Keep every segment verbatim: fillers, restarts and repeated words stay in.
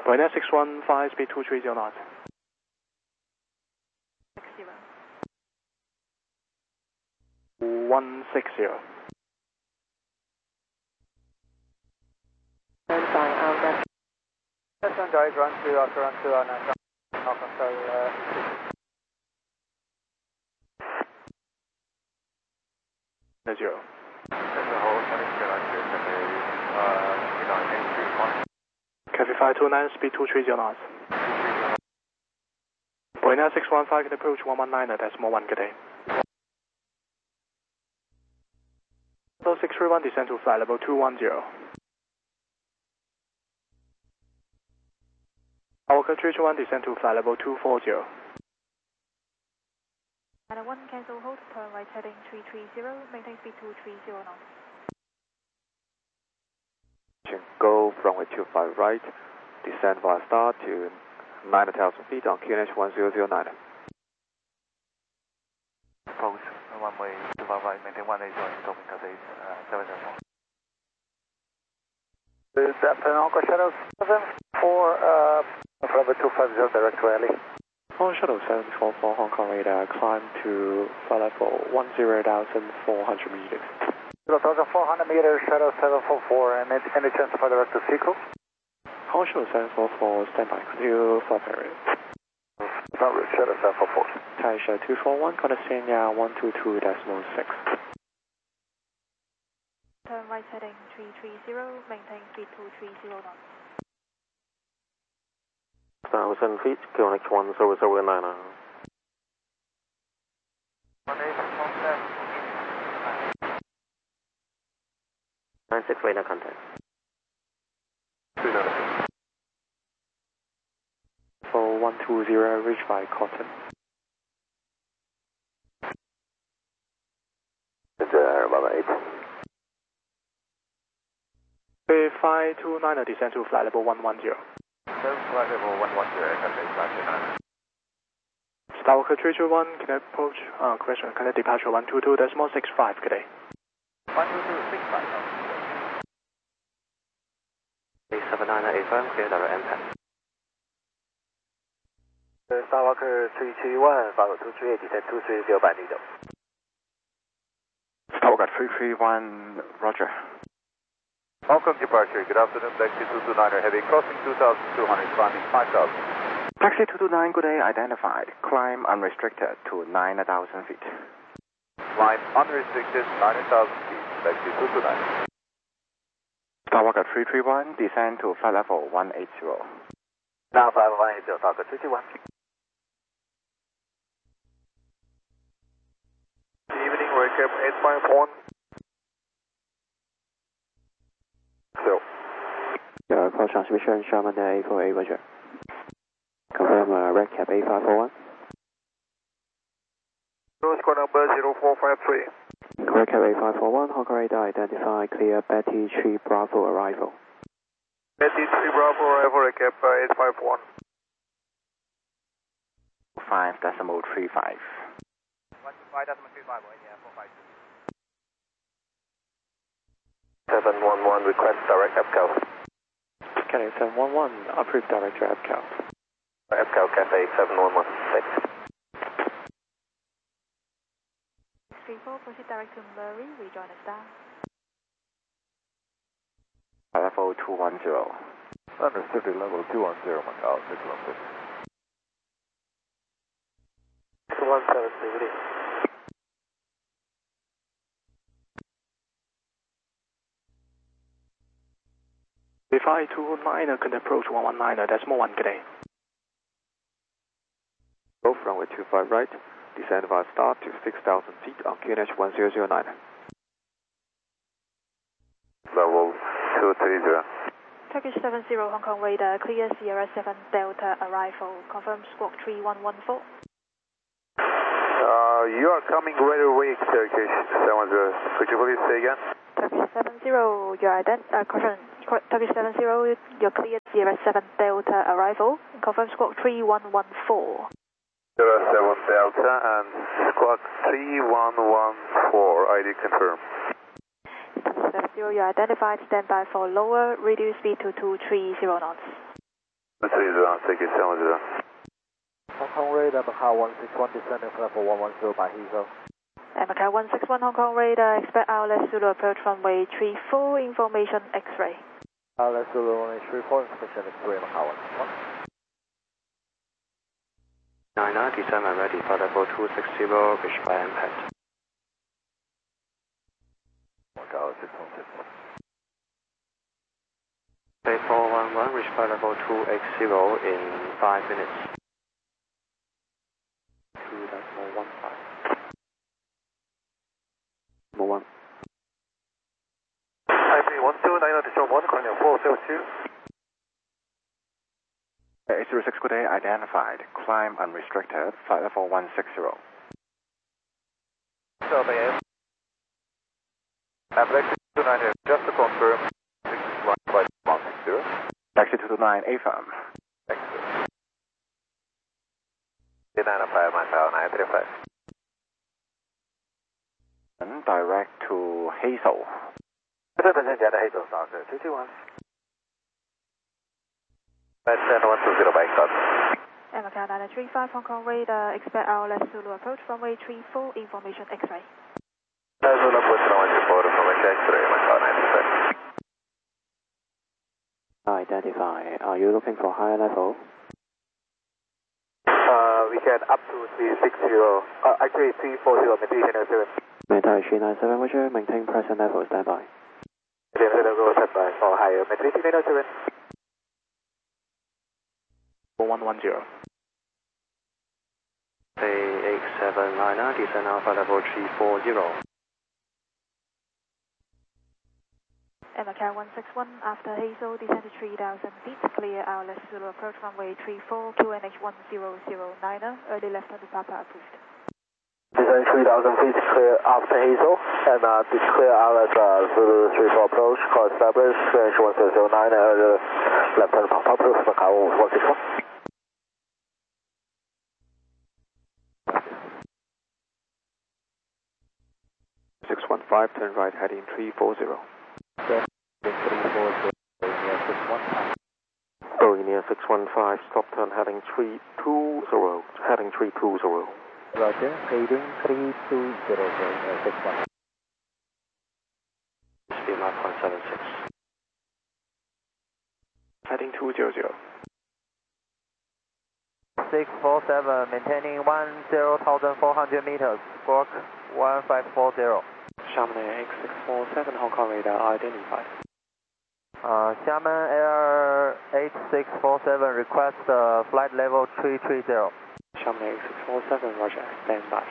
Pioneer six one five, speed two three zero knots. six zero. one six zero. And fine, I'll net. Yes, and guys, run two after run two on and off until uh, zero. Cafe five two nine, speed two three zero knots. Pioneer six one five can approach one one nine, decimal one, good day. So six three one, descend to flight level two one zero. Hawker three two one, descend to flight level two four zero. And one cancel hold, turn right heading three three zero, maintain speed two three zero knots. Go runway two five right, descend via star to nine thousand feet on Q N H one zero zero nine. Approach runway two five right, maintain one eight zero, stopping Cathay uh, seven zero four. Good afternoon, Hawker Shuttle seven four, uh, runway two five zero, direct to L A. On Shuttle seven four four, Hong Kong radar, climb to flight level one zero thousand four hundred meters. zero thousand four hundred meters, Shuttle seven four four, and any, any chance for direct to Sequel? Hong Shuttle seven four four, standby, continue flight period. Runway Shuttle seven four four. Taisha two four one, Condescenia one two two decimal six. Turn right heading three three zero, maintain speed two three zero knots. one thousand feet, Q N H one zero zero nine. nine six radar contact. For one two zero, reach by Cotton. five two nine, descend to flight level one one zero. Flight level one one zero, Cathay five two nine. Skywalker three two one, can I approach, uh, question, can I departure one two two decimal six five, good day. one two two six five. seven nine eight five, clear direct impact. Skywalker three two one, Bravo two three eight, descend two three zero by Nido. Skywalker three three one, roger. Hong Kong departure, good afternoon, taxi two two nine, heavy crossing two thousand two hundred, climbing five thousand. Taxi two two nine, good day, identified. Climb unrestricted to nine thousand feet. Climb unrestricted nine thousand feet, taxi two two nine. Skywalker three three one, descend to flight level one eight zero. Now five one eight zero, Skywalker three two one. Good evening, recap eight five one. So. Yeah, call transmission, Sherman A four eight, roger. Confirm uh, recap eight five four one. Squad number zero four five three. Recap eight five four one, Hong Kong radar identify clear Betty three Bravo arrival. Betty three Bravo arrival, recap uh, eight five one. five decimal three five. one two five decimal three five, yeah, four five two. seven one one, request direct F C A L. Cathay seven one one, approved direct to F C A L. F C A L, Cathay seven one one, six. three four, proceed direct to Murray, rejoin the star. Level two one zero. Understood, level two one zero, Macau, six one six. two one seven, Liberty. five two nine, can approach one one nine, decimal one, good day. Go runway two five right, descend via star to six thousand feet on Q N H one zero zero nine. Level two three zero. Turkish seven zero, Hong Kong radar, clear Sierra seven Delta arrival, confirm squawk three one one four. Uh, you are coming very weak, Turkish seven zero. Could you please say again? Turkish seven zero, your ident uh, confirm, Turkish seven zero, you're cleared Sierra seven Delta arrival, confirm squawk three one one four. Sierra seven Delta and squawk three one one four, I D confirm. Turkish seven zero, you're identified, standby for lower, reduce speed to two three zero knots. three zero, take it seven zero. Hong Kong radar, Macau one six one, descending flight for one one zero by Heathrow. And Macau one six one, Hong Kong radar, expect R L S Zulu approach runway three four, information X-ray. R L S Zulu runway three four, information X-ray, Macau one six one. nine nine, descend and ready for level two six zero, reach by impact. Macau six one six. Bay four one one, reach by level two eight zero in five minutes. two point one five. one. I P one two nine zero one, calling four zero two. eight zero six, good day, identified. Climb unrestricted, flight level one six zero. South A M. Amblex two nine zero, just to confirm, this is one flight one six zero. Taxi two two nine, affirm. Thanks, sir. nine five, Macau nine three five. And direct to Hazel. This is the Hazel, sir, two two one. Descend one two zero by cloud. And Macau nine three five, Hong Kong radar, expect R L S Zulu approach runway three four, information X-ray. Zulu approach runway three four, information X-ray, Macau nine three five. Identify. Are you looking for higher level? Uh, we can up to three six zero, uh, actually three four zero, maintain zero seven. Maintain three nine seven, would you maintain present level, standby? Maintain level, standby, for higher, maintain three nine seven. one one zero. Bay eight seven niner, descend alpha level three four zero. And Macau one six one, after Hazel, descend to three thousand feet, clear R L S Zulu approach runway three four, Q N H one zero zero niner, early left on the Papa approved. Descend three thousand feet, clear after Hazel, and uh, clear R L S uh, Zulu three four approach, call established, Q N H one zero zero nine, early left on the Papa approved, Macau one six one. six one five, turn right, heading three four zero. Going near six one five, stop turn heading three two zero, heading three two zero. Roger, heading three two zero, uh, six one. Speed nine point seven six. Heading two zero zero. six four seven, maintaining one zero thousand four hundred meters, squawk one five four zero. Xiamen X six four seven, Hong Kong radar identified. Uh, Xiamen Air eight six four seven, request uh, flight level three three zero. Xiamen X six four seven, roger, standby.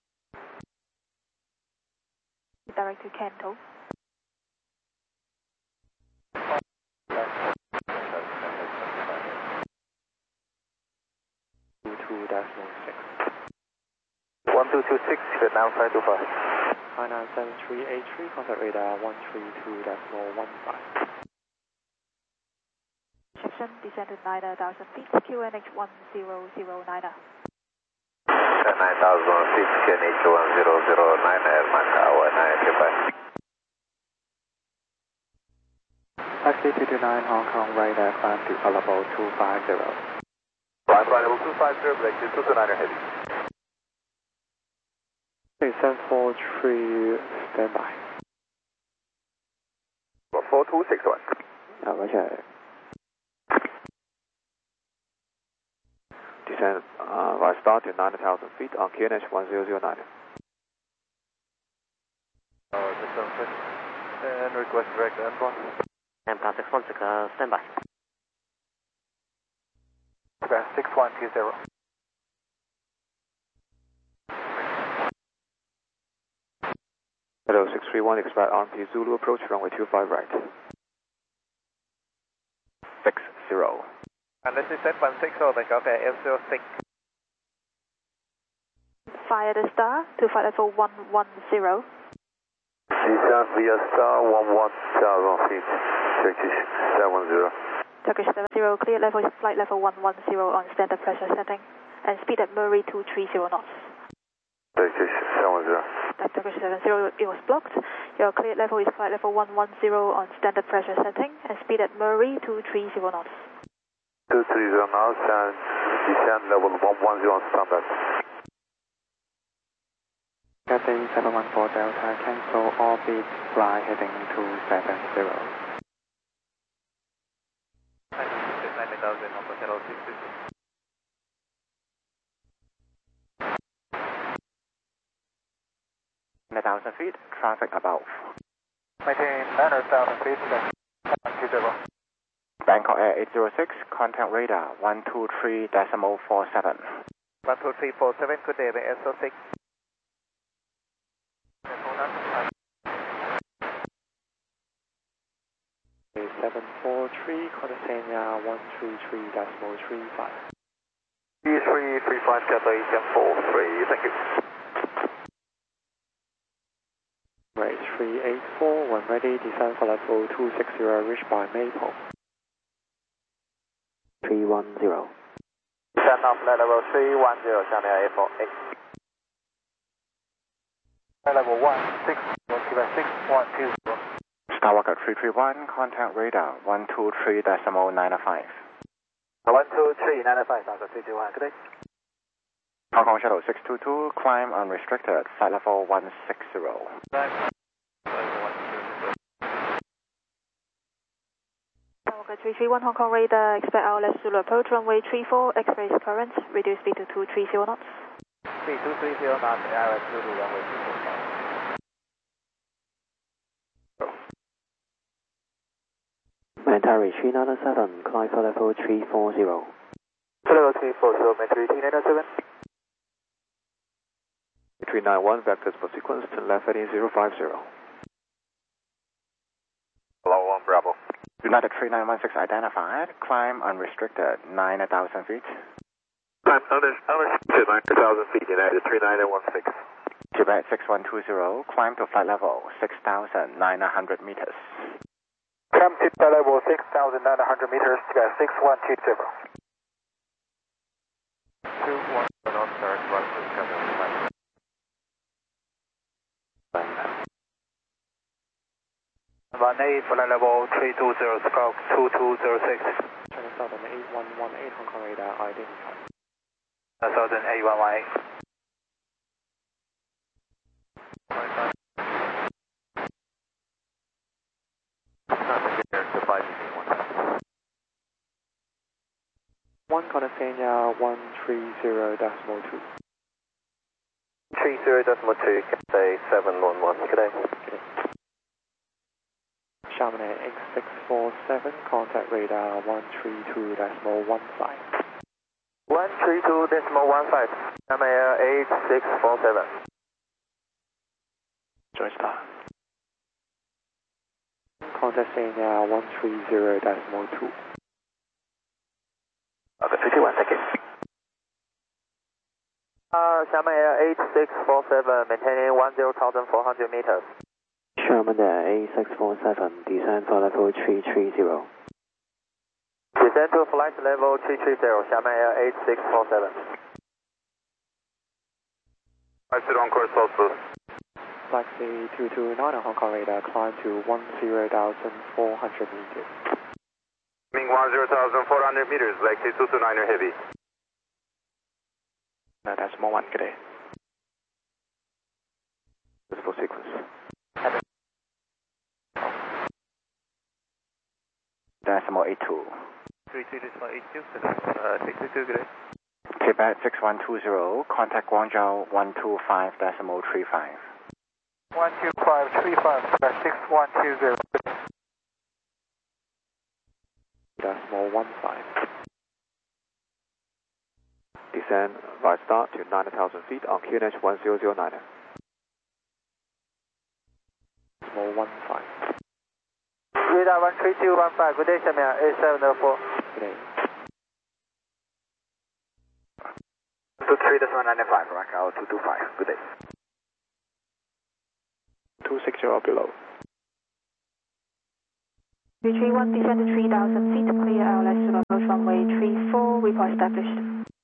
Direct to Kanto. two two decimal six. one two two six, Vietnam five two five. five nine seven three eight three, contact radar one three two decimal one five. Shipson, descend to nine thousand feet, Q N H one zero zero niner. nine thousand feet, Q N H one zero zero nine, Macau nine three five. Taxi two two nine, Hong Kong radar, climb to level two five zero. Climb flight level two five zero, Black two two nine heavy. seven four three, standby. four two six one. Uh, roger. Descend uh, right start to nine thousand feet on Q N H one zero zero nine. Uh, descend and request direct endpoint. M P six one six, uh, standby. Okay, six one two zero. Hello, six three one, expect R M P Zulu approach, runway two five right. six zero. And this is set one six zero, then okay, F zero six. Fire the star to flight level one one zero. Descend via star one one thousand feet, Turkish seven zero. Turkish seven zero, clear level is flight level one one zero on standard pressure setting, and speed at Murray two three zero knots. Turkish seven zero. That Turkish seven zero, it was blocked. Your cleared level is flight level one one zero on standard pressure setting, and speed at Murray two three zero knots. two three zero knots and descend level one one zero on standard. Cathay seven one four Delta, cancel orbit, fly heading two seven zero. nine thousand on Hotel six two two. nine thousand feet, traffic above. Maintain nine thousand feet, one two zero. Bangkok Air eight zero six, contact radar one two three decimal four seven. one two three four seven, good day, S O six. seven four three, Codesenia one three three decimal three five. three three three five, Cathay ten four three, thank you. Right, three eight four, when ready, descend for level two six zero, reach by Maple. three one zero. Descend off level three one zero, 下面 A four eight. Level one six, Quebec six one two zero. Skywalker three three one, contact radar one two three decimal nine five. one two three nine five, Skywalker three three one, good day. Hong Kong Shuttle six two two, climb unrestricted, flight level one six zero. Skywalker three three one, Hong Kong radar, expect our left Zulu approach runway three four, X-ray current, reduce speed to two three zero knots. Speed two three zero knots, R S Zulu runway two four. Mantari three nine seven, climb for level three four zero. Level three four zero, Mantari three nine seven. three nine one, vectors for sequence, turn left heading zero five zero. Hello, one Bravo. United three nine one six identified, climb unrestricted, nine thousand feet. Climb unrestricted, nine thousand feet, United three nine one six. Tibet six one two zero, climb to flight level six thousand nine hundred meters. Come to flight level six thousand nine hundred meters, Quebec six one two zero. two one zero knots, direct right to Cathay. One eight, flight level three two zero, scout two two zero six. China Southern eight one one eight, Hong Kong radar, identified. Southern eight one one eight. one Codesenia one three zero decimal two. three zero decimal two, Cathay seven one one, good day. Chamonix X six four seven, contact radar one three two decimal one five. one three two decimal one five, Chamonix eight six four seven. Joystar. Contact Senia one three zero decimal two. Okay, three two one, thank you. Uh, Chamonix eight six four seven, maintaining one zero thousand four hundred meters. Sherman Air eight six four seven, descend for level three three zero. Descend to flight level three three zero, Xiamen Air eight six four seven. I sit on course also. Taxi two two nine on Hong Kong radar, climb to one zero thousand four hundred meters. Ming one zero thousand four hundred meters, Lexi two two niner heavy. No, that's more one, good day. That's for sequence. Decimal eight two. three two decimal eight two, uh, six two two, good day. Tibet six one two zero, contact Guangzhou one two five decimal three five. one two five three five, six one two zero. Decimal one five. Descend right start to nine thousand feet on Q N H one zero zero nine. Decimal one five. Radar one three two one five, good day, Xiamen Air eight seven zero four. Good day. two three decimal nine five, Racal two two five, good day. two six zero below. three three one, descend to three thousand feet, clear our left Zulu approach runway three four, report established.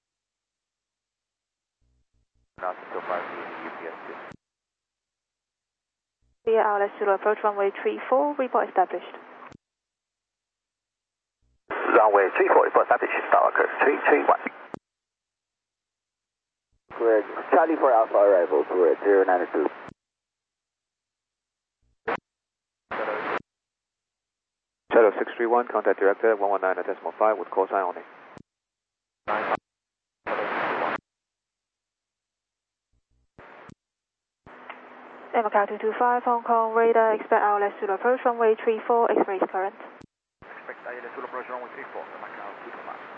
Clear our left Zulu approach runway three four, report established. Runway three four, report established, Tower three three one. Bridge, Charlie for Alpha arrival, bridge zero nine two. Shadow six three one, contact director one one nine decimal five with call sign only. Air Macau two two five, Hong Kong radar, expect I L S to approach runway three four, X-rays current. Expect I L S to approach runway three four, Air Macau two two five.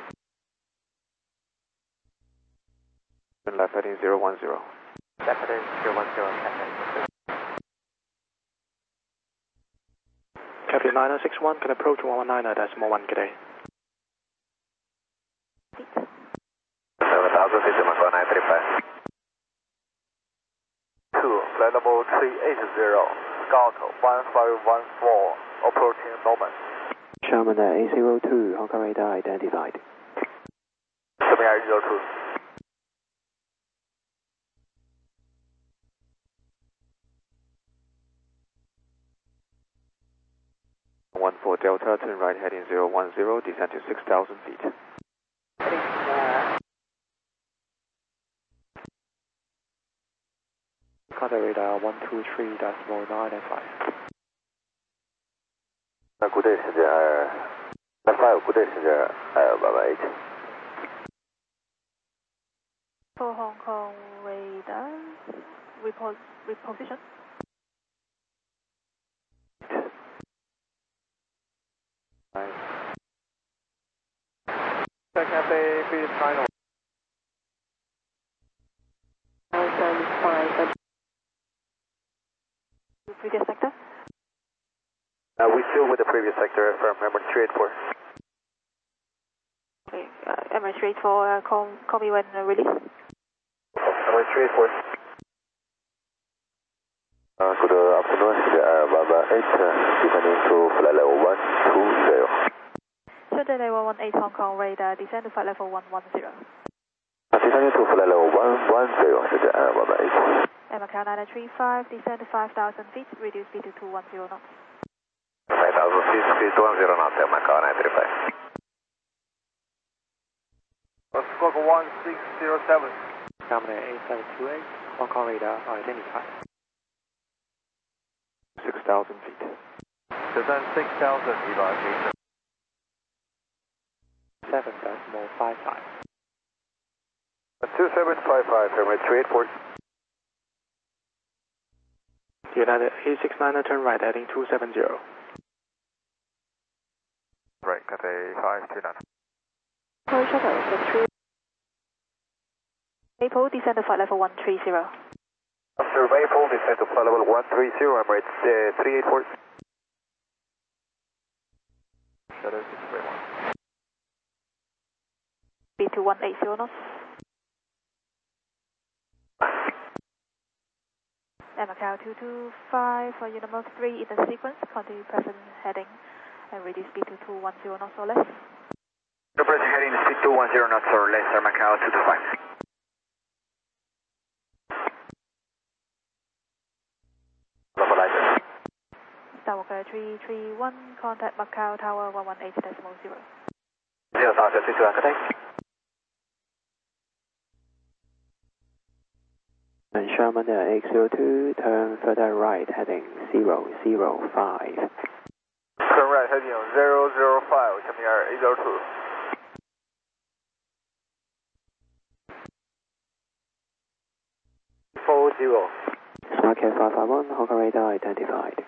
Left heading zero one zero. Left heading zero one zero, left heading. Captain nine six one, can approach one one nine decimal one, good day. seven thousand feet, Macau nine three five. two, flight level three eight zero, Scout one five one four, approaching Norman. Sherman A zero two, Hong Kong radar identified. Sherman A zero two. one four Delta, turn right heading zero one zero, descend to six thousand feet. Heading, uh, contact radar one two three decimal nine and five. 那固定时间二，那 five 固定时间二八八 eight。 For Hong Kong radar, repos reposition. Cafe, please final. Previous sector. Uh, we still with the previous sector from Emirates three eight four. Okay, uh, Emirates three eight four, uh, call, call me when uh, release. Emirates three eight four. Uh, good afternoon, uh, Baba eight, uh, descending to flight level one two zero. Shenzhen A one one eight Hong Kong radar, descend to flight level one one zero. Uh, descending to flight level one one zero, Shenzhen uh, Baba eight. Air Macau nine three five, descend to five thousand feet, reduce speed to two one zero knots. five thousand feet, speed two one zero knots, Air Macau nine three five. Squawk one six zero seven. Sherman A seven two eight, Hong Kong radar identified. six thousand feet. Descend six thousand, evacuation. seven decimal five five. two seven five five, Emirates three eight four. United A six nine, turn right heading two seven zero. Right, Cathay five two nine. Approach Shuttle three. Maple, descend to flight level one three zero. After Maple, descend to flight level one three zero, Emirates uh, three eight four. Shadow six three one. Speed to one eight zero knots. Air Macau two two five for Unimog three in the sequence, continue present heading and reduce speed to two one zero knots or less. The present heading speed two one zero knots or less, Air Macau two two five. Tower three three one, contact Macau Tower one one eight decimal zero. zero thousand feet to Cathay. And Sherman X zero two, turn further right heading zero zero five. Turn right heading zero zero five, coming air eight zero two. four zero. Smart five five one, Hong Kong radar identified.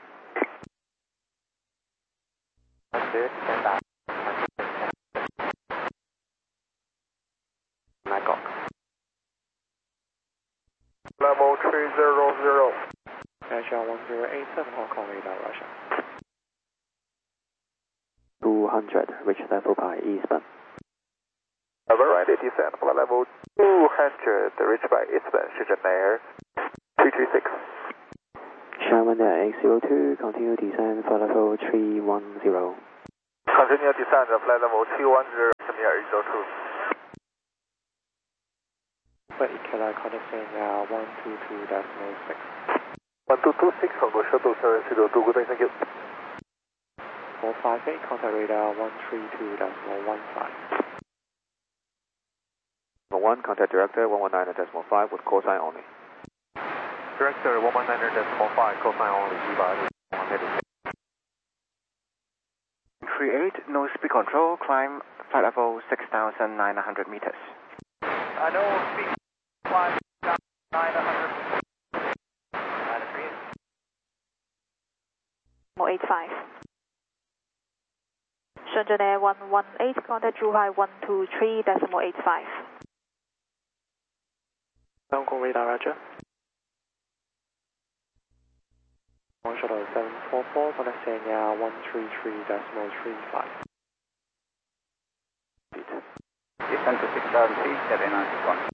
Level three zero zero. Asia one zero eight seven, Hong Kong radar, Russia. two hundred, reach level by eastbound. Level right, descend for level two hundred, reach by eastbound, Shenzhen Air three three six. Sherman X zero two, continue descend for level three one zero. Continue descent of flight level three one zero, coming air eight zero two. Wait, can I connecting uh, one two two decimal six? one two two six, Hong Kong Shuttle seven zero two, good day, thank you. decimal five eight, contact radar one three two decimal one five. Number one, contact director one one nine decimal five with call sign only. Director one one nine decimal five, call sign only, Viva, three eight, no speed control, climb flight level six thousand nine hundred meters. I know speed five nine hundred. eight five. Shenzhen Air one one eight, contact Zhuhai one two three decimal eight five. Hong Kong radar, roger. One shuttle seven four four, contact Sanya one three three decimal three five. Descend to six thousand feet, Cathay nine six one.